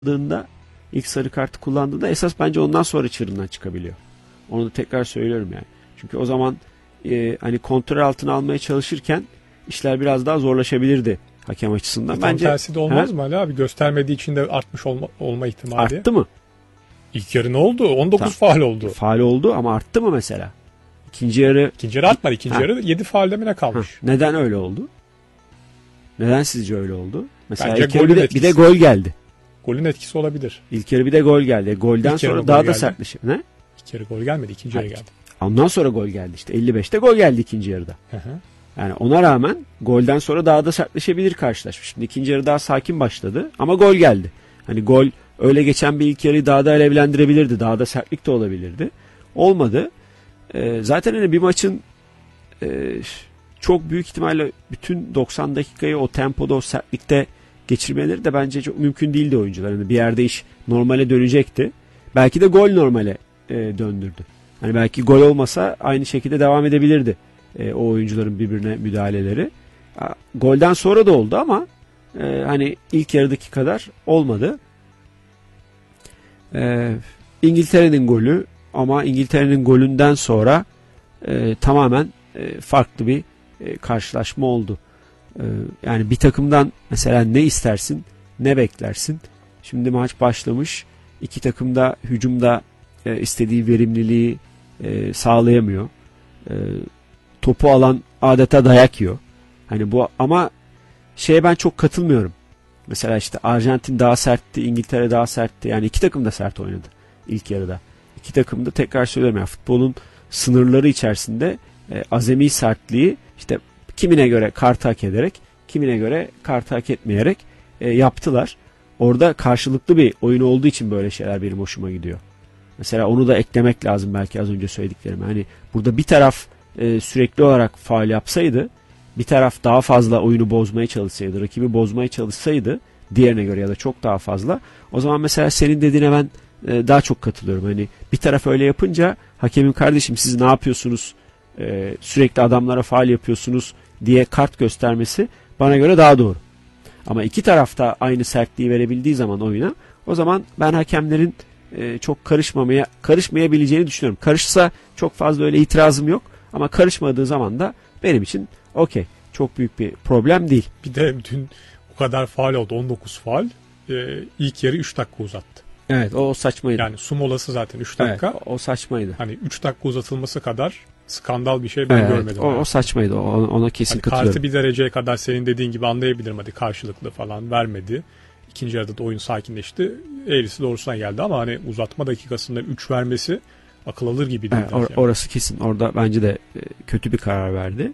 kullandığında, ilk sarı kartı kullandığında esas bence ondan sonra çığırından çıkabiliyor. Onu da tekrar söylüyorum yani. Çünkü o zaman hani kontrol altına almaya çalışırken işler biraz daha zorlaşabilirdi hakem açısından. Tam bence tersi de olmaz mı Ali abi? Göstermediği için de artmış olma ihtimali. Arttı mı? İlk yarı ne oldu? 19 faul oldu. Faul oldu ama arttı mı mesela? İkinci yarı artmadı. İkinci yarı 7 faul demine kalmış. Neden öyle oldu? Neden sizce öyle oldu? Mesela Bence ilk yarı bir de gol geldi. Golün etkisi olabilir. İlk yarı bir de gol geldi. Golden sonra daha da sertleşti. Ne? İlk yarı gol gelmedi. İkinci yarı geldi. Ondan sonra gol geldi işte. 55'te gol geldi ikinci yarıda. Hı hı. Yani ona rağmen golden sonra daha da sertleşebilir karşılaşma. Şimdi ikinci yarı daha sakin başladı ama gol geldi. Hani gol öyle geçen bir ilk yarıyı daha da alevlendirebilirdi. Daha da sertlik de olabilirdi. Olmadı. Zaten hani bir maçın çok büyük ihtimalle bütün 90 dakikayı o tempoda, o sertlikte geçirmeleri de bence çok mümkün değildi oyuncular. Yani bir yerde iş normale dönecekti. Belki de gol normale döndürdü. Hani belki gol olmasa aynı şekilde devam edebilirdi o oyuncuların birbirine müdahaleleri. Golden sonra da oldu ama hani ilk yarıdaki kadar olmadı. İngiltere'nin golü ama İngiltere'nin golünden sonra tamamen farklı bir karşılaşma oldu. Yani bir takımdan mesela ne istersin, ne beklersin? Şimdi maç başlamış. İki takım da hücumda istediği verimliliği sağlayamıyor. Topu alan adeta dayak yiyor. Hani bu ama ben çok katılmıyorum. Mesela işte Arjantin daha sertti, İngiltere daha sertti. Yani iki takım da sert oynadı ilk yarıda. İki takım da tekrar söylüyorum yani futbolun sınırları içerisinde azami sertliği işte kimine göre kartı hak ederek, kimine göre kartı hak etmeyerek yaptılar. Orada karşılıklı bir oyun olduğu için böyle şeyler benim hoşuma gidiyor. Mesela onu da eklemek lazım belki az önce söylediklerime. Hani burada bir taraf sürekli olarak faul yapsaydı, bir taraf daha fazla oyunu bozmaya çalışsaydı, rakibi bozmaya çalışsaydı diğerine göre ya da çok daha fazla. O zaman mesela senin dediğine ben daha çok katılıyorum. Hani bir taraf öyle yapınca hakemin kardeşim siz ne yapıyorsunuz? Sürekli adamlara faul yapıyorsunuz diye kart göstermesi bana göre daha doğru. Ama iki tarafta aynı sertliği verebildiği zaman oyuna o zaman ben hakemlerin çok karışmayabileceğini düşünüyorum. Karışsa çok fazla öyle itirazım yok ama karışmadığı zaman da benim için okey. Çok büyük bir problem değil. Bir de dün o kadar faul oldu. 19 faul. İlk yarı 3 dakika uzattı. Evet o saçmaydı. Yani su molası zaten 3 dakika. Evet, o saçmaydı. Hani 3 dakika uzatılması kadar skandal bir şey ben görmedim. O saçmaydı. Ona kesin hani katılıyorum. Kartı bir dereceye kadar senin dediğin gibi anlayabilirim. Hadi karşılıklı falan vermedi. İkinci yarıda da oyun sakinleşti. Eğrisi doğrusuna geldi ama hani uzatma dakikasında 3 vermesi akıl alır gibi değil. Evet, orası kesin. Orada bence de kötü bir karar verdi.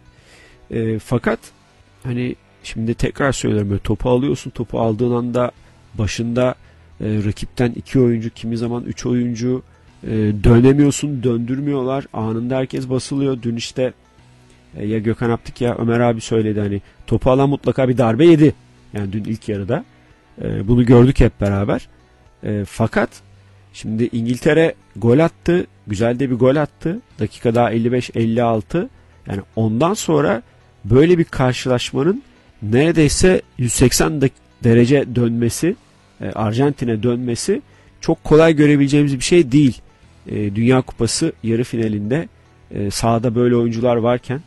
Fakat hani şimdi tekrar söylüyorum. Böyle topu alıyorsun. Topu aldığın anda başında rakipten 2 oyuncu, kimi zaman 3 oyuncu dönemiyorsun, döndürmüyorlar. Anında herkes basılıyor. Dün işte ya Gökhan Aptik ya Ömer abi söyledi hani topu alan mutlaka bir darbe yedi. Yani dün ilk yarıda. Bunu gördük hep beraber. Fakat şimdi İngiltere gol attı. Güzel de bir gol attı. Dakika daha 55-56. Yani ondan sonra böyle bir karşılaşmanın neredeyse 180 derece dönmesi, Arjantin'e dönmesi çok kolay görebileceğimiz bir şey değil. Dünya Kupası yarı finalinde sahada böyle oyuncular varken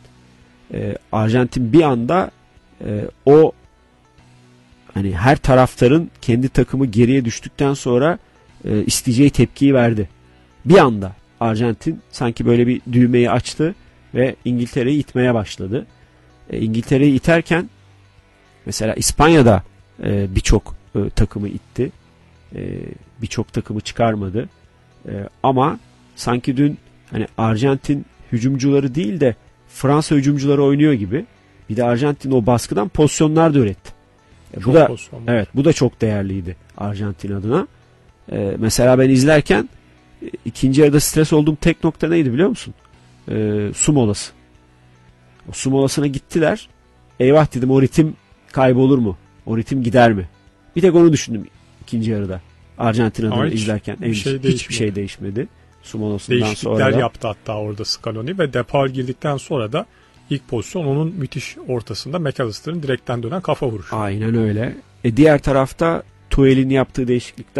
Arjantin bir anda o hani her taraftarın kendi takımı geriye düştükten sonra isteyeceği tepkiyi verdi. Bir anda Arjantin sanki böyle bir düğmeyi açtı ve İngiltere'yi itmeye başladı. İngiltere'yi iterken mesela İspanya'da birçok takımı itti. Birçok takımı çıkarmadı. Ama sanki dün hani Arjantin hücumcuları değil de Fransa hücumcuları oynuyor gibi. Bir de Arjantin o baskıdan pozisyonlar da üretti. Bu da çok değerliydi Arjantin adına. Mesela ben izlerken ikinci yarıda stres olduğum tek nokta neydi biliyor musun? Su molası. O su molasına gittiler. Eyvah dedim o ritim kaybolur mu? O ritim gider mi? Bir tek onu düşündüm ikinci yarıda. Arjantin adına izlerken hiçbir şey değişmedi. Su molasından sonra değişiklikler yaptı hatta orada Scaloni ve Depay girdikten sonra da ilk pozisyon onun müthiş ortasında McAllister'ın direkten dönen kafa vuruşu. Aynen öyle. Diğer tarafta Tuhel'in yaptığı değişiklikler